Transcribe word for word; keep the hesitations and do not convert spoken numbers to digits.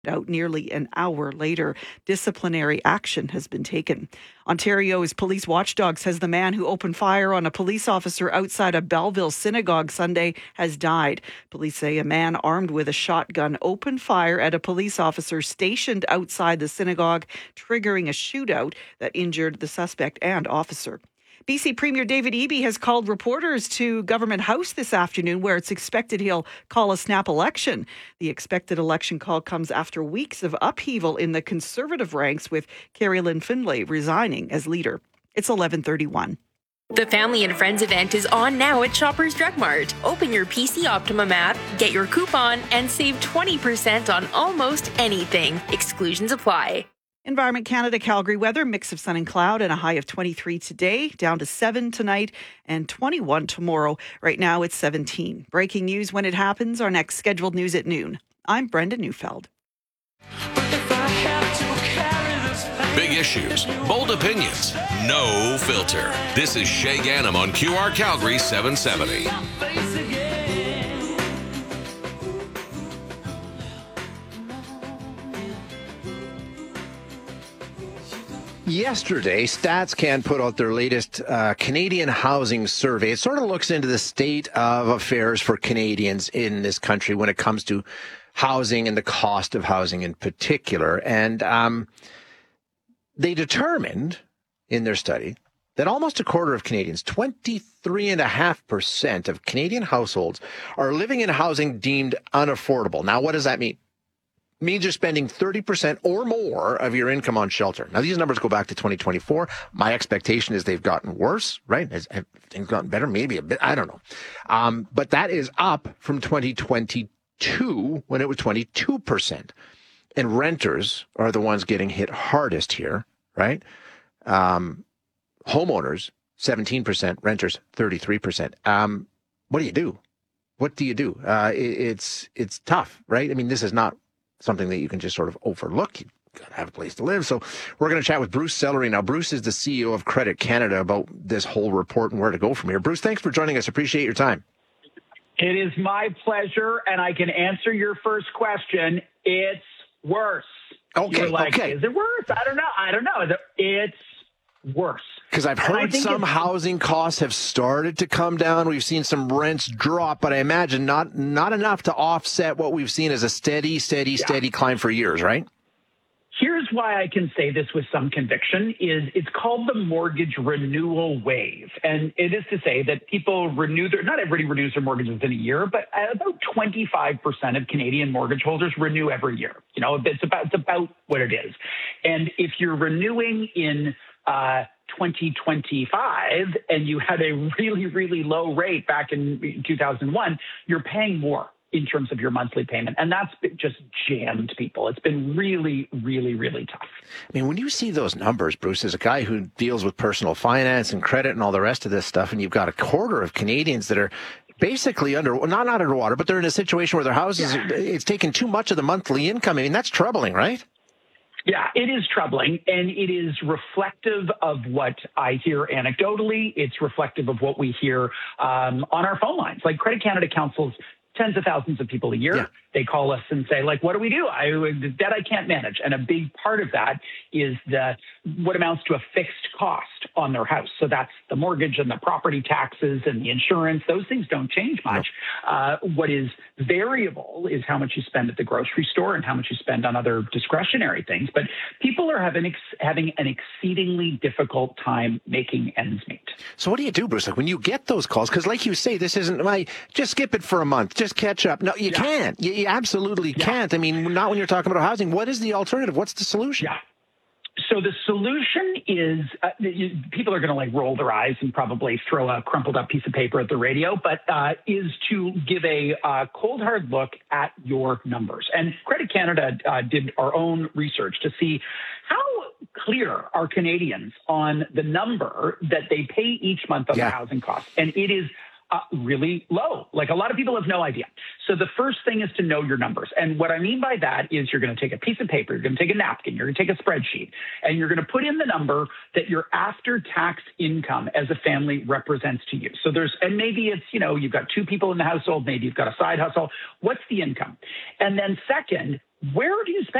out nearly an hour later. Disciplinary action has been taken. Ontario's police watchdog says the man who opened fire on a police officer outside a Belleville synagogue Sunday has died. Police say a man armed with a shotgun opened fire at a police officer stationed outside the synagogue, triggering a shootout that injured the suspect and officer. B C Premier David Eby has called reporters to Government House this afternoon, where it's expected he'll call a snap election. The expected election call comes after weeks of upheaval in the Conservative ranks, with Carrie Lynn Findlay resigning as leader. It's eleven thirty-one. The Family and Friends event is on now at Shoppers Drug Mart. Open your P C Optimum app, get your coupon, and save twenty percent on almost anything. Exclusions apply. Environment Canada Calgary weather, mix of sun and cloud, and a high of twenty-three today, down to seven tonight and twenty-one tomorrow. Right now it's seventeen. Breaking news when it happens, our next scheduled news at noon. I'm Brenda Neufeld. Big issues, bold opinions, no filter. This is Shay Ganem on Q R Calgary seven seventy. Yesterday, StatsCan put out their latest uh, Canadian housing survey. It sort of looks into the state of affairs for Canadians in this country when it comes to housing and the cost of housing in particular. And um, they determined in their study that almost a quarter of Canadians, twenty-three point five percent of Canadian households, are living in housing deemed unaffordable. Now, what does that mean? Means you're spending thirty percent or more of your income on shelter. Now, these numbers go back to twenty twenty-four. My expectation is they've gotten worse, right? Has, have things gotten better? Maybe a bit. I don't know. Um, but that is up from twenty twenty-two when it was twenty-two percent. And renters are the ones getting hit hardest here, right? Um, homeowners, seventeen percent. Renters, thirty-three percent. Um, what do you do? What do you do? Uh, it, it's, it's tough, right? I mean, this is not something that you can just sort of overlook. You've got to have a place to live. So we're going to chat with Bruce Sellery now. Bruce is the C E O of Credit Canada about this whole report and where to go from here. Bruce, thanks for joining us. Appreciate your time. It is my pleasure, and I can answer your first question. It's worse. Okay, You're like, okay. Is it worse? I don't know. I don't know. It's worse. Because I've heard some housing costs have started to come down. We've seen some rents drop, but I imagine not not enough to offset what we've seen as a steady, steady, yeah. steady climb for years, right? Here's why I can say this with some conviction is it's called the mortgage renewal wave. And it is to say that people renew their, not everybody renews their mortgage within a year, but about twenty-five percent of Canadian mortgage holders renew every year. You know, it's about, it's about what it is. And if you're renewing in uh, twenty twenty-five and you had a really, really low rate back in two thousand one, you're paying more in terms of your monthly payment. And that's just jammed people. It's been really, really, really tough. I mean, when you see those numbers, Bruce, as a guy who deals with personal finance and credit and all the rest of this stuff, and you've got a quarter of Canadians that are basically under, not, not underwater, but they're in a situation where their houses, yeah. it's taken too much of the monthly income. I mean, that's troubling, right? Yeah, it is troubling, and it is reflective of what I hear anecdotally. It's reflective of what we hear um, on our phone lines. Like Credit Canada counsels tens of thousands of people a year. Yeah. They call us and say, like, what do we do? I, the debt I can't manage. And a big part of that is the what amounts to a fixed cost on their house. So that's the mortgage and the property taxes and the insurance. Those things don't change much. No. Uh, what is variable is how much you spend at the grocery store and how much you spend on other discretionary things. But people are having ex- having an exceedingly difficult time making ends meet. So what do you do, Bruce? Like when you get those calls, because like you say, this isn't my, just skip it for a month, just catch up. No, you yeah. can't. You, you absolutely yeah. can't. I mean, not when you're talking about housing. What is the alternative? What's the solution? Yeah. So the solution is uh, you, people are going to like roll their eyes and probably throw a crumpled up piece of paper at the radio, but uh, is to give a uh, cold hard look at your numbers. And Credit Canada uh, did our own research to see how clear are Canadians on the number that they pay each month on yeah. the housing costs. And it is Uh, really low. Like a lot of people have no idea. So the first thing is to know your numbers. And what I mean by that is you're going to take a piece of paper, you're going to take a napkin, you're going to take a spreadsheet, and you're going to put in the number that your after-tax income as a family represents to you. So there's, and maybe it's, you know, you've got two people in the household, maybe you've got a side hustle. What's the income? And then second, where do you spend